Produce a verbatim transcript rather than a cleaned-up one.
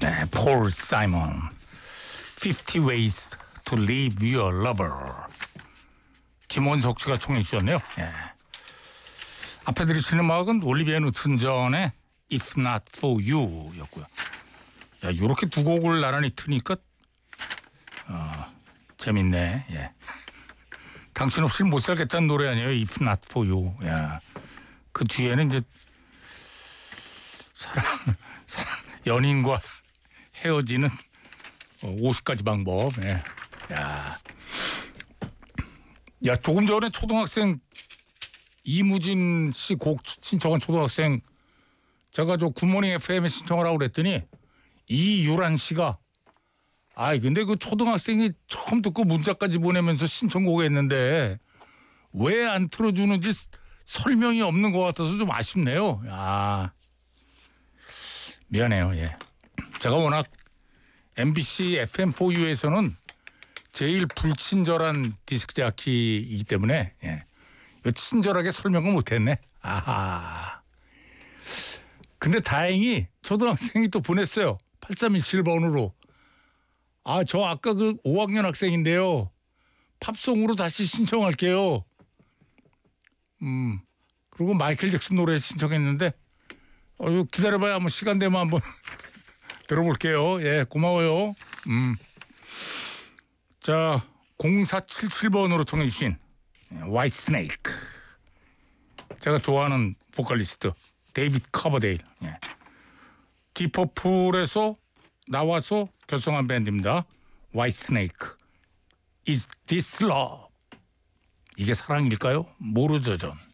네, 폴 사이먼. fifty ways to leave your lover. 김원석 씨가 청해 주셨네요. 예. 앞에 들으시는 음악은 올리비아 뉴튼 존의 If Not For You였고요. 야, 요렇게 두 곡을 나란히 트니까 어, 재밌네. 예. 당신 없이는 못 살겠다는 노래 아니에요. If Not For You. 야, 그 뒤에는 이제 사랑, 사랑 연인과 헤어지는 오십 가지 방법. 예. 야, 야, 조금 전에 초등학생 이무진 씨 곡 신청한 초등학생 제가 저 굿모닝 에프엠에 신청을 하고 그랬더니 이유란 씨가 아이 근데 그 초등학생이 처음 듣고 문자까지 보내면서 신청곡 했는데 왜 안 틀어주는지 설명이 없는 것 같아서 좀 아쉽네요. 야, 미안해요. 예. 제가 워낙 엠비씨 에프엠포유에서는 제일 불친절한 디스크 자키이기 때문에 예. 친절하게 설명을 못했네. 아하. 근데 다행히 초등학생이 또 보냈어요. 팔삼일칠 번으로. 아, 저 아까 그 오 학년 학생인데요. 팝송으로 다시 신청할게요. 음. 그리고 마이클 잭슨 노래 신청했는데 어, 기다려봐야 한번 시간 되면 한번 들어볼게요. 예, 고마워요. 음. 자, 공사칠칠 번으로 청해 주신 화이트 스네이크. 제가 좋아하는 보컬리스트 데이비드 커버데일. 예. 디퍼플에서 나와서 결성한 밴드입니다. 화이트 스네이크. Is this love? 이게 사랑일까요? 모르죠 전.